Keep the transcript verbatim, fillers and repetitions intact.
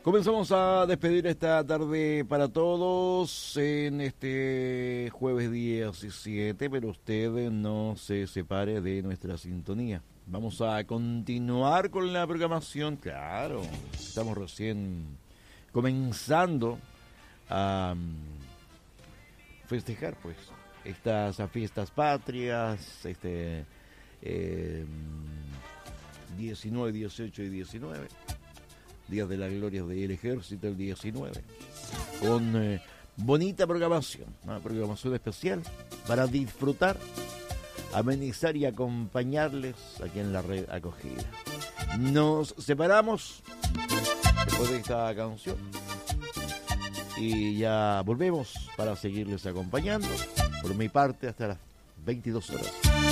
Comenzamos a despedir esta tarde para todos en este jueves diecisiete, pero usted no se separe de nuestra sintonía. Vamos a continuar con la programación, claro, estamos recién comenzando a festejar pues estas fiestas patrias, este eh, diecinueve, dieciocho y diecinueve. Días de la Gloria del Ejército, el diecinueve, con eh, bonita programación, una programación especial para disfrutar, amenizar y acompañarles aquí en la red acogida. Nos separamos después de esta canción y ya volvemos para seguirles acompañando, por mi parte hasta las veintidós horas.